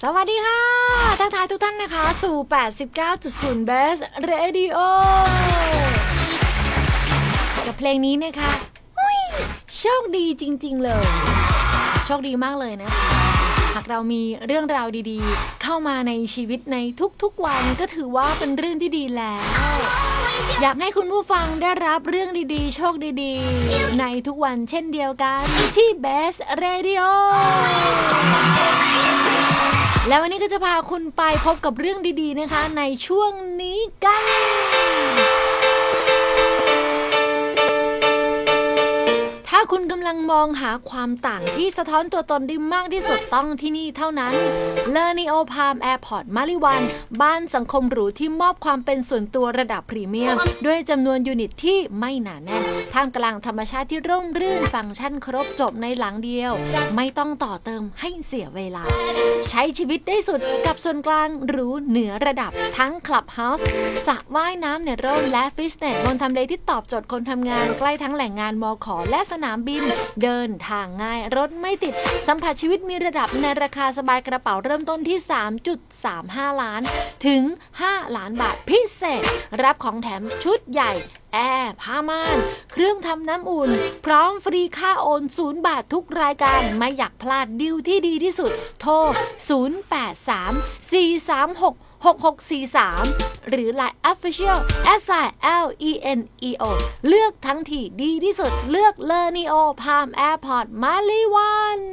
สวัสดีค่ะทักทายทุกท่านนะคะสู่ 89.0 Best Radio กับเพลงนี้นะคะโชคดีจริงๆเลยโชคดีมากเลยนะคะหากเรามีเรื่องราวดีๆเข้ามาในชีวิตในทุกๆวันก็ถือว่าเป็นเรื่องที่ดีแล้วอยากให้คุณผู้ฟังได้รับเรื่องดีๆโชคดีๆในทุกวันเช่นเดียวกันที่ Best Radio แล้ววันนี้ก็จะพาคุณไปพบกับเรื่องดีๆนะคะในช่วงนี้กันถ้าคุณกำลังมองหาความต่างที่สะท้อนตัวตนได้มากที่สุดต้องที่นี่เท่านั้น Learneo Palm Airport มาริวันบ้านสังคมหรูที่มอบความเป็นส่วนตัวระดับพรีเมียมด้วยจำนวนยูนิตที่ไม่หนาแน่นท่ามกลางธรรมชาติที่ร่มรื่นฟังก์ชันครบจบในหลังเดียวไม่ต้องต่อเติมให้เสียเวลาใช้ชีวิตได้สุดกับส่วนกลางหรูเหนือระดับทั้งคลับเฮาส์สระว่ายน้ำในร่มและฟิตเนสบนทำเลที่ตอบโจทย์คนทำงานใกล้ทั้งแหล่งงานมข.และสนามบินเดินทางง่ายรถไม่ติดสัมผัสชีวิตมีระดับในราคาสบายกระเป๋าเริ่มต้นที่ 3.35 ล้านถึง5ล้านบาทพิเศษรับของแถมชุดใหญ่แอร์ผ้าม่านเครื่องทำน้ำอุ่นพร้อมฟรีค่าโอน0 บาททุกรายการไม่อยากพลาดดีลที่ดีที่สุดโทร0834366643หรือ Line Official @LENEO เลือกทั้งที่ดีที่สุดเลือก Learneo Palm Airport มาลีวัน